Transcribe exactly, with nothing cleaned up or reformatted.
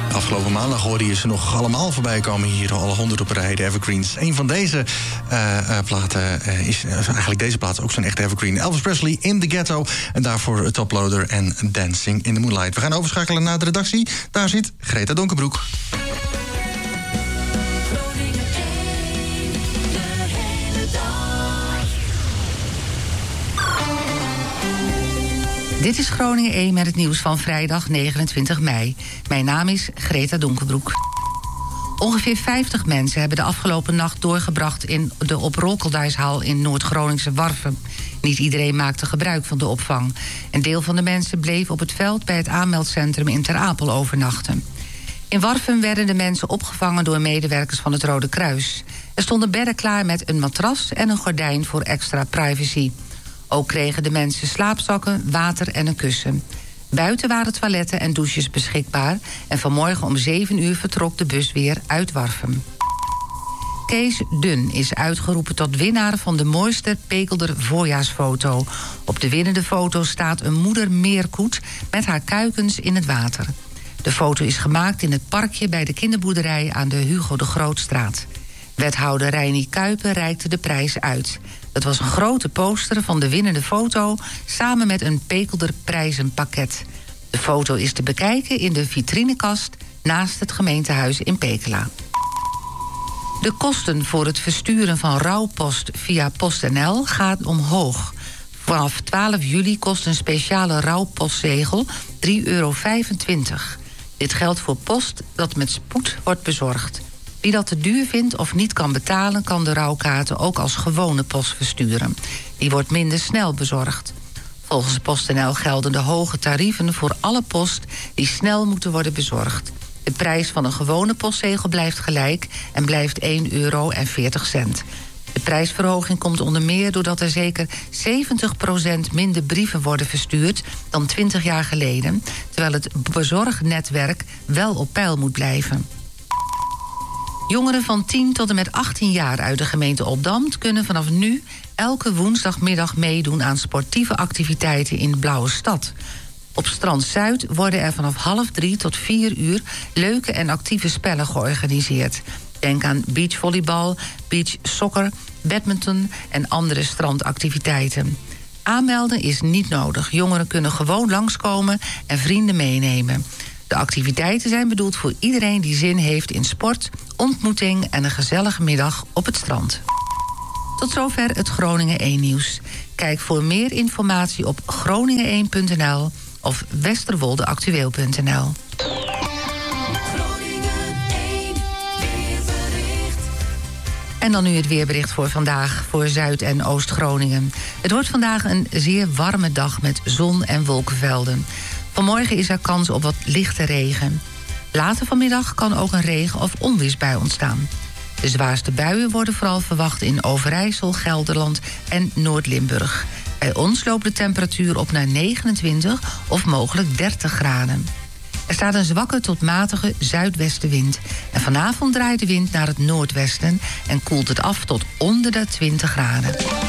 Afgelopen maandag hoorde je ze nog allemaal voorbij komen hier, alle honderd op rij, de evergreens. Een van deze uh, uh, platen uh, is uh, eigenlijk deze plaat ook zo'n echte evergreen. Elvis Presley, In the Ghetto. En daarvoor Toploader en Dancing in the Moonlight. We gaan overschakelen naar de redactie. Daar zit Greta Donkerbroek. Dit is Groningen één met het nieuws van vrijdag negenentwintig mei. Mijn naam is Greta Donkerbroek. Ongeveer vijftig mensen hebben de afgelopen nacht doorgebracht in de op Rokeldijshal in Noord-Groningse Warffum. Niet iedereen maakte gebruik van de opvang. Een deel van de mensen bleef op het veld bij het aanmeldcentrum in Ter Apel overnachten. In Warffum werden de mensen opgevangen door medewerkers van het Rode Kruis. Er stonden bedden klaar met een matras en een gordijn voor extra privacy. Ook kregen de mensen slaapzakken, water en een kussen. Buiten waren toiletten en douches beschikbaar. En vanmorgen om zeven uur vertrok de bus weer uit Warffum. Kees Dun is uitgeroepen tot winnaar van de mooiste Pekelder voorjaarsfoto. Op de winnende foto staat een moeder meerkoet met haar kuikens in het water. De foto is gemaakt in het parkje bij de kinderboerderij aan de Hugo de Grootstraat. Wethouder Reinier Kuiper reikte de prijs uit. Dat was een grote poster van de winnende foto samen met een Pekelder prijzenpakket. De foto is te bekijken in de vitrinekast naast het gemeentehuis in Pekela. De kosten voor het versturen van rouwpost via PostNL gaat omhoog. Vanaf twaalf juli kost een speciale rouwpostzegel drie euro vijfentwintig. Dit geldt voor post dat met spoed wordt bezorgd. Wie dat te duur vindt of niet kan betalen, kan de rouwkaarten ook als gewone post versturen. Die wordt minder snel bezorgd. Volgens PostNL gelden de hoge tarieven voor alle post die snel moeten worden bezorgd. De prijs van een gewone postzegel blijft gelijk en blijft één euro en veertig cent. De prijsverhoging komt onder meer doordat er zeker zeventig procent minder brieven worden verstuurd dan twintig jaar geleden, terwijl het bezorgnetwerk wel op peil moet blijven. Jongeren van tien tot en met achttien jaar uit de gemeente Oldambt kunnen vanaf nu elke woensdagmiddag meedoen aan sportieve activiteiten in de Blauwe Stad. Op Strand Zuid worden er vanaf half drie tot vier uur leuke en actieve spellen georganiseerd. Denk aan beachvolleybal, beachsoccer, badminton en andere strandactiviteiten. Aanmelden is niet nodig. Jongeren kunnen gewoon langskomen en vrienden meenemen. De activiteiten zijn bedoeld voor iedereen die zin heeft in sport, ontmoeting en een gezellige middag op het strand. Tot zover het Groningen één nieuws. Kijk voor meer informatie op groningen één punt n l of westerwoldeactueel punt n l. En dan nu het weerbericht voor vandaag voor Zuid- en Oost-Groningen. Het wordt vandaag een zeer warme dag met zon en wolkenvelden. Vanmorgen is er kans op wat lichte regen. Later vanmiddag kan ook een regen- of onweersbui ontstaan. De zwaarste buien worden vooral verwacht in Overijssel, Gelderland en Noord-Limburg. Bij ons loopt de temperatuur op naar negenentwintig of mogelijk dertig graden. Er staat een zwakke tot matige zuidwestenwind. En vanavond draait de wind naar het noordwesten en koelt het af tot onder de twintig graden.